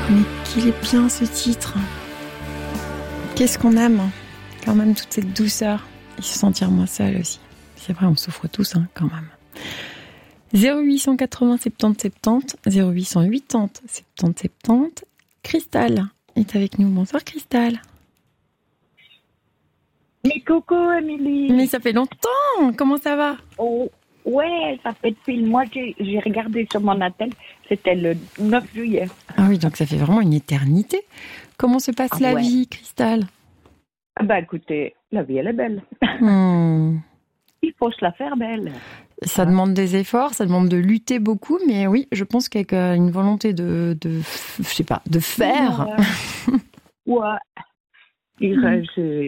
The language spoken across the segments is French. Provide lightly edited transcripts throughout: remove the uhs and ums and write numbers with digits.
Mais qu'il est bien ce titre. Qu'est-ce qu'on aime, quand même, toute cette douceur. Et se sentir moins seul aussi. C'est vrai, on souffre tous, quand même. 0880 70 70, 0880 70 70. Cristal est avec nous. Bonsoir Cristal. Mais coucou Émilie. Mais ça fait longtemps. Comment ça va? Oh, ouais, ça fait depuis le mois. J'ai regardé sur mon attel. C'était le 9 juillet. Ah oui, donc ça fait vraiment une éternité. Comment se passe la vie, Cristal? Ah bah écoutez, la vie elle est belle. Il faut se la faire belle. Ça demande des efforts, ça demande de lutter beaucoup, mais oui, je pense qu'avec une volonté de faire. Ouais. Moi,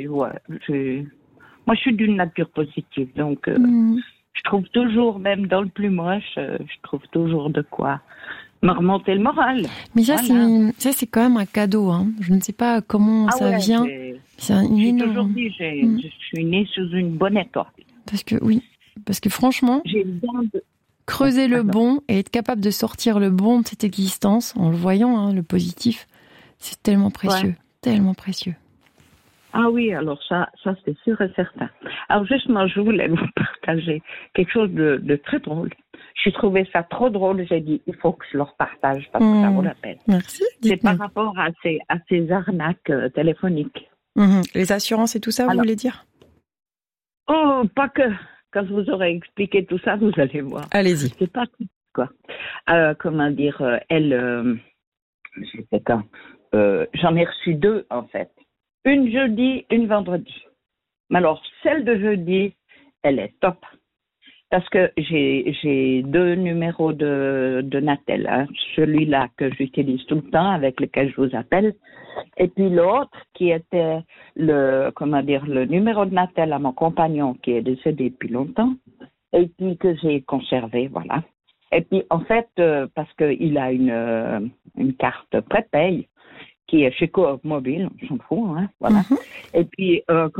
je suis d'une nature positive, donc je trouve toujours, même dans le plus moche, je trouve toujours de quoi me remonter le moral. Mais ça, c'est quand même un cadeau. Je ne sais pas comment ça vient. J'ai toujours dit, je suis née sous une bonne étoile. Parce que franchement, creuser le bon et être capable de sortir le bon de cette existence en le voyant, le positif, c'est tellement précieux, tellement précieux. Ah oui, alors ça c'est sûr et certain. Alors justement, je voulais vous partager quelque chose de très drôle. J'ai trouvé ça trop drôle, j'ai dit, il faut que je leur partage parce que ça vaut la peine. Merci. C'est par rapport à ces arnaques téléphoniques. Les assurances et tout ça, vous voulez dire? Oh, pas que. Quand je vous aurai expliqué tout ça, vous allez voir. Allez-y. C'est pas tout, quoi. Comment dire, je sais quand. J'en ai reçu 2, en fait. Une jeudi, une vendredi. Mais alors, celle de jeudi, elle est top. Parce que j'ai 2 numéros de Natel. Celui-là que j'utilise tout le temps, avec lequel je vous appelle. Et puis l'autre qui était le numéro de Natel à mon compagnon qui est décédé depuis longtemps. Et puis que j'ai conservé, voilà. Et puis en fait, parce qu'il a une carte pré-paye qui est chez Coop Mobile, on s'en fout, voilà. Et puis,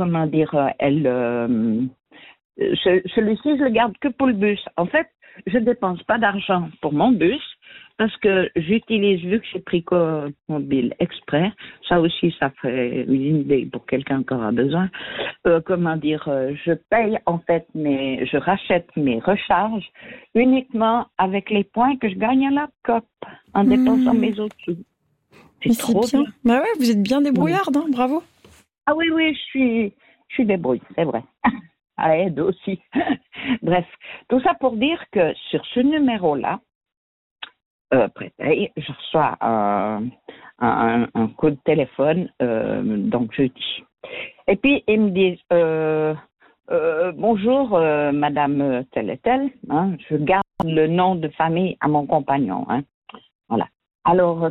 celui-ci, je le garde que pour le bus. En fait, je dépense pas d'argent pour mon bus parce que j'utilise, vu que j'ai pris Coop Mobile exprès, ça aussi, ça fait une idée pour quelqu'un qui aura besoin. Je paye en fait je rachète mes recharges uniquement avec les points que je gagne à la Coop en dépensant mes autres sous. C'est trop bien. Bah ouais, vous êtes bien débrouillarde, bravo. Ah oui, je suis débrouille, c'est vrai. À aide aussi. Bref, tout ça pour dire que sur ce numéro-là, pré-paye, je reçois un coup de téléphone, donc jeudi. Et puis, ils me disent, bonjour, madame telle et telle, je garde le nom de famille à mon compagnon, voilà. Alors,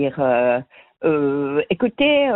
écoutez,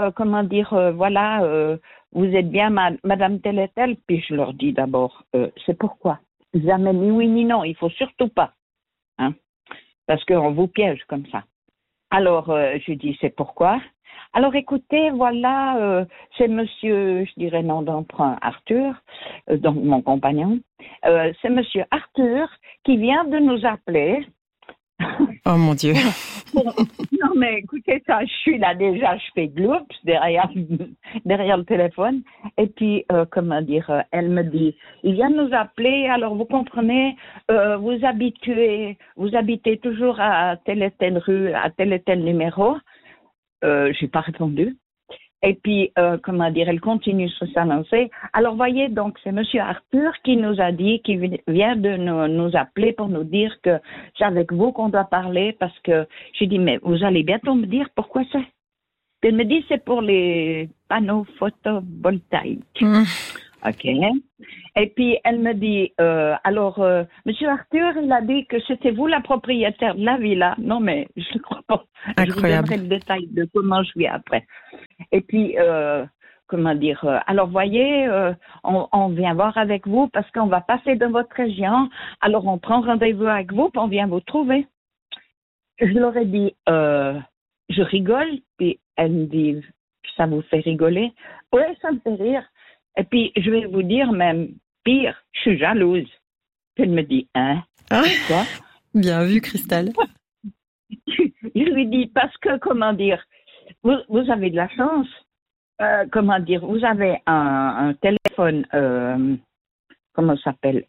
vous êtes bien madame telle et telle, puis je leur dis d'abord, c'est pourquoi? Jamais ni oui ni non, il faut surtout pas, parce qu'on vous piège comme ça. Alors, je dis, c'est pourquoi? Alors, écoutez, voilà, c'est monsieur, je dirais nom d'emprunt, Arthur, donc mon compagnon, c'est monsieur Arthur qui vient de nous appeler. Oh mon Dieu. Non mais écoutez ça, je suis là déjà, je fais gloops derrière le téléphone. Et puis, elle me dit, il vient nous appeler, alors vous comprenez, vous habitez toujours à telle et telle rue, à tel et tel numéro. J'ai pas répondu. Et puis, elle continue sur s'annoncer. Alors, voyez, donc, c'est monsieur Arthur qui nous a dit, qui vient de nous appeler pour nous dire que c'est avec vous qu'on doit parler parce que j'ai dit, mais vous allez bientôt me dire pourquoi c'est. Puis elle me dit, c'est pour les panneaux photovoltaïques. OK. Et puis, elle me dit, monsieur Arthur, il a dit que c'était vous la propriétaire de la villa. Non, mais je ne crois pas. Incroyable. Je vous donnerai le détail de comment je vis après. Et puis, alors voyez, on vient voir avec vous parce qu'on va passer dans votre région. Alors, on prend rendez-vous avec vous, puis on vient vous trouver. Je leur ai dit, je rigole, puis elle me dit, ça vous fait rigoler? Oui, ça me fait rire. Et puis, je vais vous dire même, pire, je suis jalouse. Puis elle me dit, quoi? Bien vu, Cristal. Je lui dis, parce que, comment dire, vous avez de la chance. Comment dire, vous avez un téléphone, comment ça s'appelle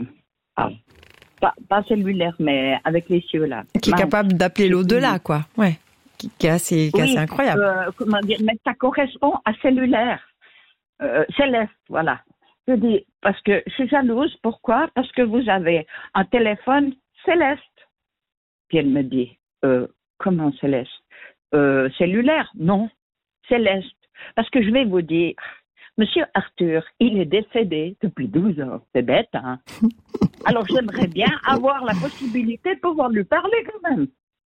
pas cellulaire, mais avec les cieux, là. Qui est capable d'appeler l'au-delà, quoi. Ouais. Qui est assez incroyable. Comment dire, mais ça correspond à cellulaire. Céleste, voilà. Je dis, parce que je suis jalouse. Pourquoi? Parce que vous avez un téléphone céleste. Puis elle me dit, comment céleste? Cellulaire? Non, céleste. Parce que je vais vous dire, Monsieur Arthur, il est décédé depuis 12 ans. C'est bête, hein? Alors, j'aimerais bien avoir la possibilité de pouvoir lui parler quand même.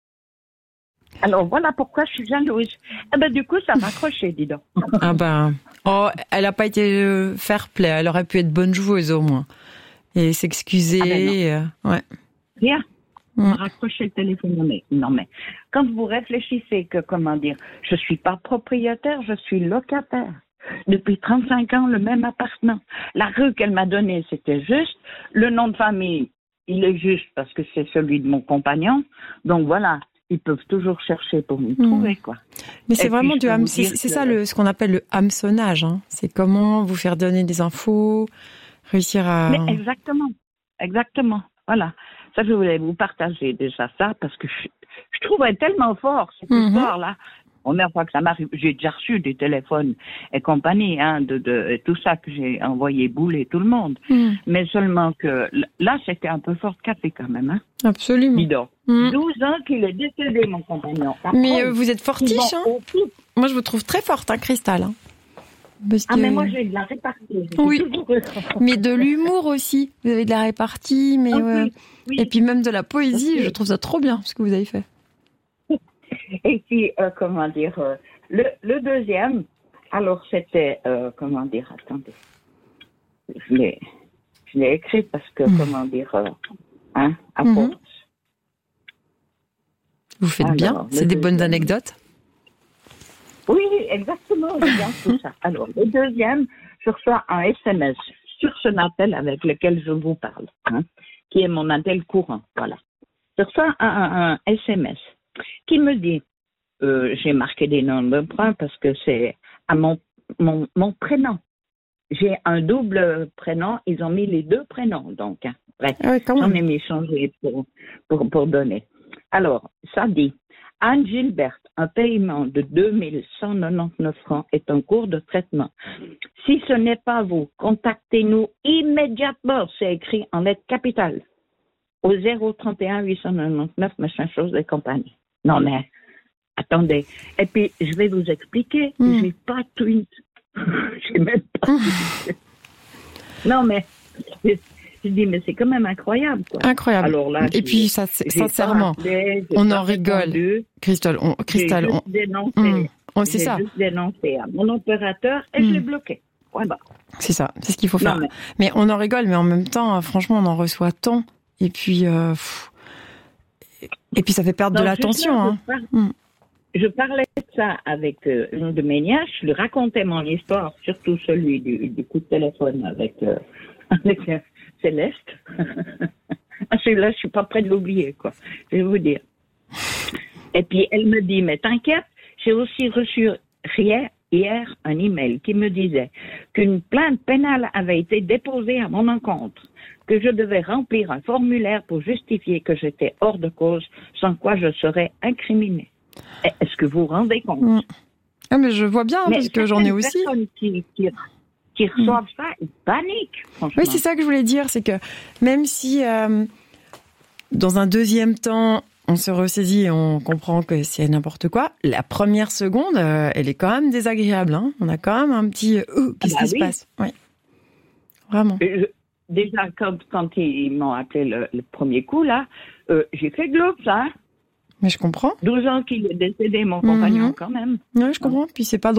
Alors, voilà pourquoi je suis jalouse. Eh ben, du coup, ça m'a accroché, dis donc. Ah ben, elle n'a pas été fair-play. Elle aurait pu être bonne joueuse, au moins. Et s'excuser. Ouais. Rien. Raccrocher le téléphone. Non, mais quand vous réfléchissez que, comment dire, je suis pas propriétaire, je suis locataire. Depuis 35 ans, le même appartement. La rue qu'elle m'a donnée, c'était juste. Le nom de famille, il est juste parce que c'est celui de mon compagnon. Donc voilà, ils peuvent toujours chercher pour me trouver, quoi. Mais c'est vraiment c'est ça ce qu'on appelle le hameçonnage. Hein. C'est comment vous faire donner des infos, réussir à... Mais exactement. Voilà. Ça, je voulais vous partager déjà ça parce que je trouvais tellement fort cette histoire-là. Première fois que ça m'arrive, j'ai déjà reçu des téléphones et compagnie, hein, de tout ça que j'ai envoyé bouler tout le monde. Mais seulement que là, c'était un peu fort de café quand même, hein. Absolument. Dis donc. 12 ans qu'il est décédé, mon compagnon. Mais vous êtes fortiche, hein. Moi, je vous trouve très forte, hein, Cristal. Hein. Mais moi, j'ai de la répartie. Oui. Mais de l'humour aussi. Vous avez de la répartie, mais oui. Et puis même de la poésie. Je trouve ça trop bien, ce que vous avez fait. Et puis, comment dire, le deuxième, alors c'était, comment dire, attendez, je l'ai écrit parce que, comment dire, à force. Vous faites bien, c'est des bonnes anecdotes. Oui, exactement, j'aime bien tout ça. Alors, le deuxième, je reçois un SMS sur ce appel avec lequel je vous parle, qui est mon appel courant, voilà. Je reçois un SMS qui me dit, j'ai marqué des noms de points parce que c'est à mon prénom. J'ai un double prénom, ils ont mis les deux prénoms, donc. Bref, j'en ai mis changé pour donner. Alors, ça dit, Anne Gilbert, un paiement de 2199 francs est en cours de traitement. Si ce n'est pas vous, contactez-nous immédiatement, c'est écrit en lettres capitales, au 031 899, machin chose et compagnie. Non, mais, attendez. Et puis, je vais vous expliquer, j'ai pas de tweet. J'ai même pas tweet. Non, mais, je dis, mais c'est quand même incroyable, quoi. Incroyable. Alors là, et puis, ça, sincèrement, on en rigole. Cristal, c'est ça. J'ai juste dénoncé à mon opérateur et je l'ai bloqué. Ouais, bah. C'est ça, c'est ce qu'il faut faire. Mais on en rigole, mais en même temps, franchement, on en reçoit tant. Et puis, ça fait perdre de l'attention. Hein. Je parlais de ça avec une de mes nièces. Je lui racontais mon histoire, surtout celui du coup de téléphone avec Céleste. Celui-là, je suis pas près de l'oublier, quoi. Je vais vous dire. Et puis, elle me dit, mais t'inquiète, j'ai aussi reçu hier un email qui me disait qu'une plainte pénale avait été déposée à mon encontre, que je devais remplir un formulaire pour justifier que j'étais hors de cause, sans quoi je serais incriminée. Est-ce que vous vous rendez compte? Ah, mais je vois bien, parce que j'en ai aussi. Qui reçoivent ça, ils paniquent, franchement. Oui, c'est ça que je voulais dire, c'est que même si, dans un deuxième temps, on se ressaisit et on comprend que c'est n'importe quoi, la première seconde, elle est quand même désagréable. Hein. On a quand même un petit qu'est-ce qui se passe? Oui. Vraiment. Déjà, quand ils m'ont appelé le premier coup, là, j'ai fait globe, ça. Mais je comprends. 12 ans qu'il est décédé, mon compagnon, quand même. Oui, je comprends. Puis c'est pas drôle.